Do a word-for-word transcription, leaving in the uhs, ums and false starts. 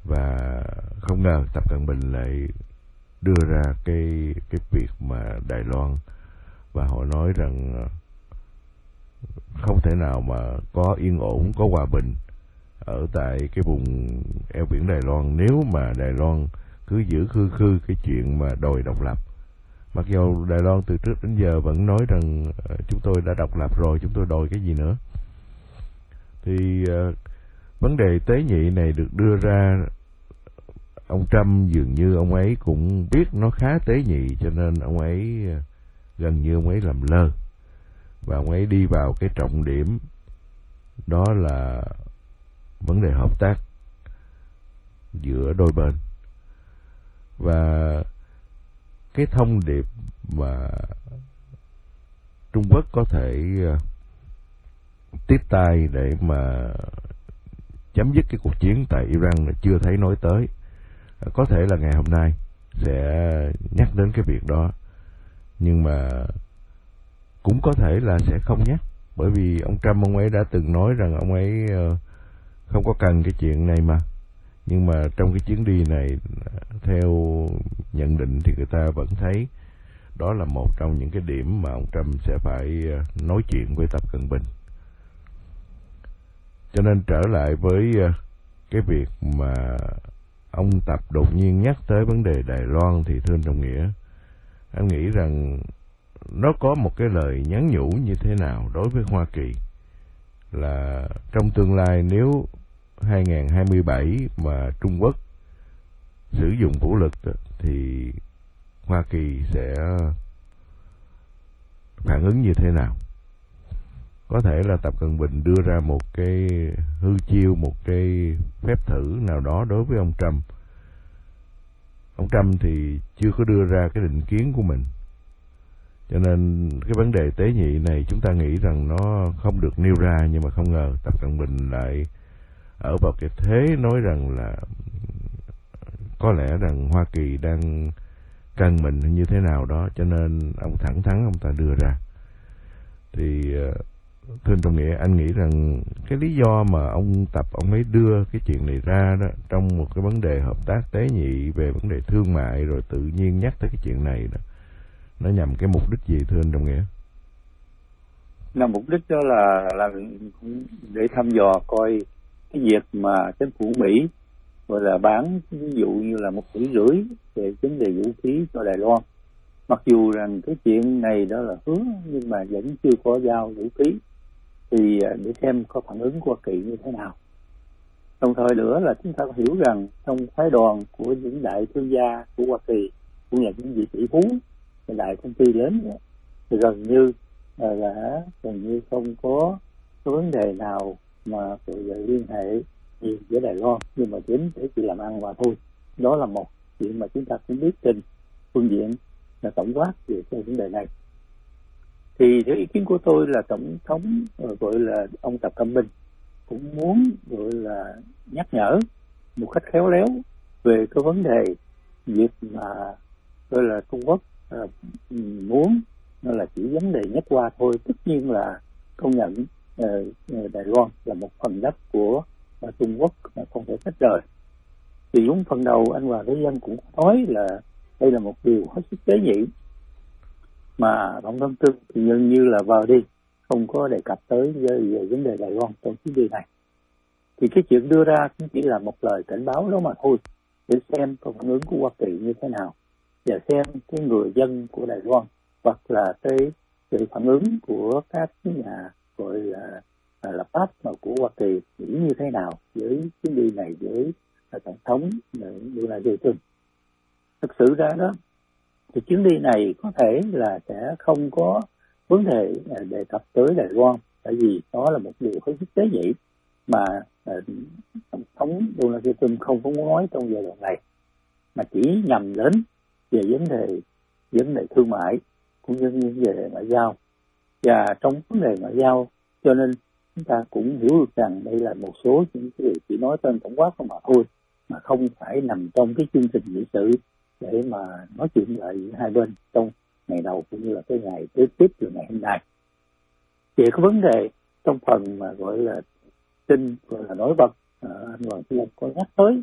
Và không ngờ Tập Cận Bình lại đưa ra cái cái việc mà Đài Loan, và họ nói rằng không thể nào mà có yên ổn, có hòa bình ở tại cái vùng eo biển Đài Loan nếu mà Đài Loan cứ giữ khư khư cái chuyện mà đòi độc lập. Mặc dù Đài Loan từ trước đến giờ vẫn nói rằng chúng tôi đã độc lập rồi, chúng tôi đòi cái gì nữa. Thì uh, vấn đề tế nhị này được đưa ra, ông Trump dường như ông ấy cũng biết nó khá tế nhị, cho nên ông ấy gần như ông ấy làm lơ, và ông ấy đi vào cái trọng điểm, đó là vấn đề hợp tác giữa đôi bên. Và cái thông điệp mà Trung Quốc có thể tiếp tay để mà chấm dứt cái cuộc chiến tại Iran là chưa thấy nói tới. Có thể là ngày hôm nay sẽ nhắc đến cái việc đó, nhưng mà cũng có thể là sẽ không nhắc, bởi vì ông Trump ông ấy đã từng nói rằng ông ấy không có cần cái chuyện này mà. Nhưng mà trong cái chuyến đi này, theo nhận định thì người ta vẫn thấy đó là một trong những cái điểm mà ông Trump sẽ phải nói chuyện với Tập Cận Bình. Cho nên trở lại với cái việc mà ông Tập đột nhiên nhắc tới vấn đề Đài Loan, thì thưa anh Trọng Nghĩa, anh nghĩ rằng nó có một cái lời nhắn nhủ như thế nào đối với Hoa Kỳ, là trong tương lai nếu hai không hai bảy mà Trung Quốc sử dụng vũ lực thì Hoa Kỳ sẽ phản ứng như thế nào. Có thể là Tập Cận Bình đưa ra một cái hư chiêu, một cái phép thử nào đó đối với ông Trump. Ông Trump thì chưa có đưa ra cái định kiến của mình, cho nên cái vấn đề tế nhị này chúng ta nghĩ rằng nó không được nêu ra, nhưng mà không ngờ Tập Cận Bình lại ở vào cái thế nói rằng là có lẽ rằng Hoa Kỳ đang cần mình như thế nào đó, cho nên ông thẳng thắn ông ta đưa ra. Thì thưa anh Trọng Nghĩa, anh nghĩ rằng cái lý do mà ông Tập ông ấy đưa cái chuyện này ra đó, trong một cái vấn đề hợp tác tế nhị về vấn đề thương mại, rồi tự nhiên nhắc tới cái chuyện này đó, nó nhằm cái mục đích gì thưa anh Trọng Nghĩa? Là mục đích đó là, là để thăm dò coi cái việc mà chính phủ Mỹ gọi là bán ví dụ như là một tỷ rưỡi về vấn đề vũ khí cho Đài Loan. Mặc dù rằng cái chuyện này đó là hứa, nhưng mà vẫn chưa có giao vũ khí, thì để xem có phản ứng của Hoa Kỳ như thế nào. Đồng thời nữa là chúng ta hiểu rằng trong phái đoàn của những đại thương gia của Hoa Kỳ, cũng là những vị tỷ phú, đại công ty lớn đó, thì gần như là gần như không có cái vấn đề nào mà gọi là liên hệ gì với Đài Loan, nhưng mà chính để chỉ làm ăn mà thôi. Đó là một chuyện mà chúng ta cũng biết trên phương diện là tổng quát về cái vấn đề này. Thì theo ý kiến của tôi là tổng thống gọi là ông Tập Cận Bình cũng muốn gọi là nhắc nhở một cách khéo léo về cái vấn đề việc mà gọi là Trung Quốc à, muốn nó là chỉ vấn đề nhất qua thôi. Tất nhiên là công nhận uh, Đài Loan là một phần đất của uh, Trung Quốc mà không thể tách rời. Thì đúng phần đầu anh Hoàng Thế Dân cũng nói là đây là một điều hết sức tế nhị, mà tổng thống Trump thì gần như là vào đi không có đề cập tới về, về vấn đề Đài Loan trong chuyến đi này. Thì cái chuyện đưa ra cũng chỉ là một lời cảnh báo đó mà thôi, để xem có phản ứng của Hoa Kỳ như thế nào, và xem cái người dân của Đài Loan hoặc là cái sự phản ứng của các nhà gọi là là lập pháp mà của Hoa Kỳ nghĩ như thế nào với chuyến đi này với tổng thống Donald Trump. Thực sự ra đó thì chuyến đi này có thể là sẽ không có vấn đề đề cập tới Đài Loan, tại vì đó là một điều hết sức tế nhị mà uh, tổng thống Donald Trump không có muốn nói trong giai đoạn này, mà chỉ nhằm đến về vấn đề vấn đề thương mại cũng như vấn đề ngoại giao. Và trong vấn đề ngoại giao cho nên chúng ta cũng hiểu được rằng đây là một số những cái điều chỉ nói tên tổng quát không mà thôi, mà không phải nằm trong cái chương trình nghị sự để mà nói chuyện lại hai bên trong ngày đầu cũng như là cái ngày tiếp tiếp từ ngày hôm nay. Về cái vấn đề trong phần mà gọi là tin gọi là nổi bật, à, anh Hoàng Thế Lâm có nhắc tới